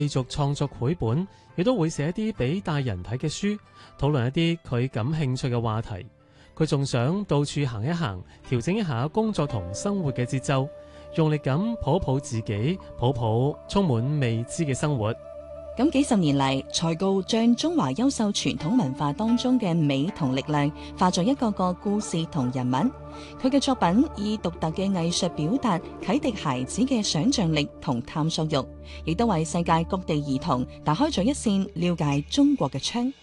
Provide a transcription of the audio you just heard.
繼續創作繪本，亦都會寫一啲俾大人睇嘅書，討論一啲佢感興趣嘅話題。佢仲想到處行一行，調整一下工作同生活嘅節奏，用力咁抱抱自己，抱抱充滿未知嘅生活。 咁幾十年嚟，才告將中華優秀傳統文化當中嘅美同力量化作一個個故事同人物。佢嘅作品以獨特嘅藝術表達，啟迪孩子嘅想象力同探索欲，亦都為世界各地兒童打開咗一扇了解中國嘅窗。